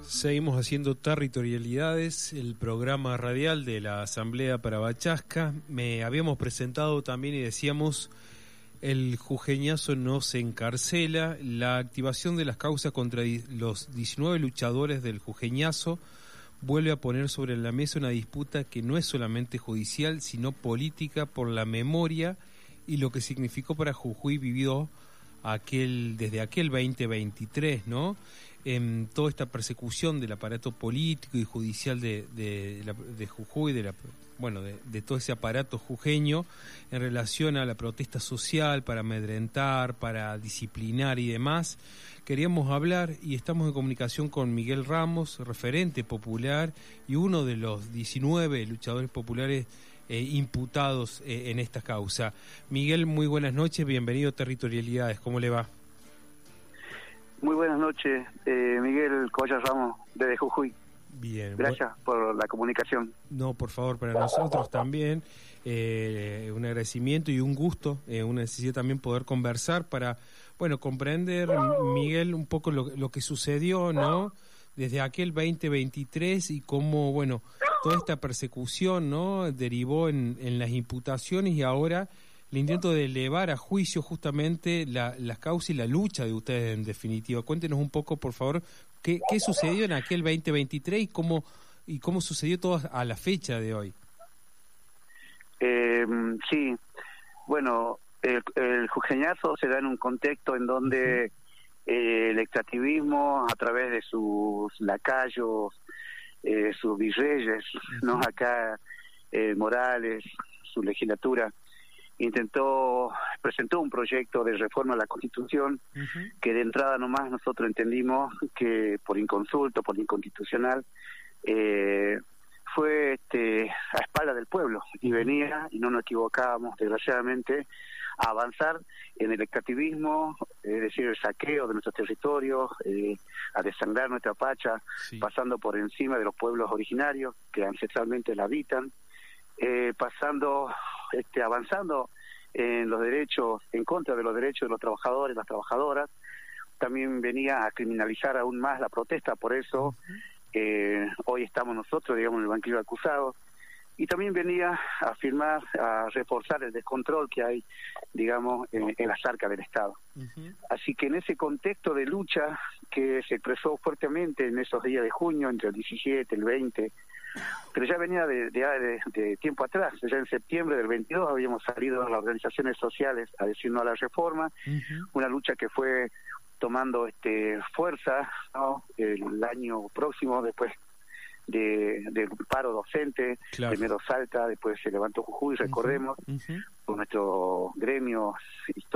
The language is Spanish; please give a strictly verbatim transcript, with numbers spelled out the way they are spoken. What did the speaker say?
Seguimos haciendo Territorialidades, el programa radial de la Asamblea para Bachasca. Me habíamos presentado también y decíamos, el jujeñazo no se encarcela, la activación de las causas contra los diecinueve luchadores del jujeñazo vuelve a poner sobre la mesa una disputa que no es solamente judicial, sino política por la memoria y lo que significó para Jujuy vivido aquel desde aquel veinte veintitrés, ¿no? En toda esta persecución del aparato político y judicial de, de, de, de Jujuy, de la, bueno, de, de todo ese aparato jujeño en relación a la protesta social, para amedrentar, para disciplinar y demás. Queríamos hablar y estamos en comunicación con Miguel Ramos, referente popular y uno de los diecinueve luchadores populares eh, imputados eh, en esta causa. Miguel, muy buenas noches, bienvenido a Territorialidades, ¿cómo le va? Muy buenas noches, eh, Miguel Colla Ramos, desde Jujuy. Bien. Gracias bueno, por la comunicación. No, por favor, para nosotros también, eh, un agradecimiento y un gusto, eh, una necesidad también poder conversar para, bueno, comprender, Miguel, un poco lo, lo que sucedió, ¿no?, desde aquel veinte veintitrés y cómo, bueno, toda esta persecución, ¿no?, derivó en, en las imputaciones y ahora el intento de elevar a juicio justamente la, las causas y la lucha de ustedes en definitiva. Cuéntenos un poco, por favor, qué, qué sucedió en aquel veinte veintitrés y cómo y cómo sucedió todo a la fecha de hoy. Eh, sí, bueno, el, el jujeñazo se da en un contexto en donde uh-huh. eh, el extractivismo, a través de sus lacayos, eh, sus virreyes, uh-huh. ¿no? Acá eh, Morales, su legislatura, intentó, presentó un proyecto de reforma a la Constitución, uh-huh. que de entrada nomás nosotros entendimos que por inconsulto, por inconstitucional, eh, fue este, a espalda del pueblo, y venía, y no nos equivocábamos desgraciadamente, a avanzar en el extractivismo, es decir, el saqueo de nuestros territorios, eh, a desangrar nuestra pacha, sí. pasando por encima de los pueblos originarios que ancestralmente la habitan, eh, pasando... Este, avanzando en los derechos, en contra de los derechos de los trabajadores, las trabajadoras. También venía a criminalizar aún más la protesta, por eso eh, hoy estamos nosotros, digamos, en el banquillo de acusados, y también venía a firmar, a reforzar el descontrol que hay, digamos, en, en las arcas del Estado. Uh-huh. Así que en ese contexto de lucha que se expresó fuertemente en esos días de junio, entre el diecisiete, el veinte, pero ya venía de, de, de, de tiempo atrás, ya en septiembre del veintidós habíamos salido a las organizaciones sociales a decir no a la reforma, uh-huh. una lucha que fue tomando este fuerza, ¿no?, el año próximo, después de del paro docente, claro. primero Salta, después se levantó Jujuy, recordemos, uh-huh. Uh-huh. con nuestro gremio histórico.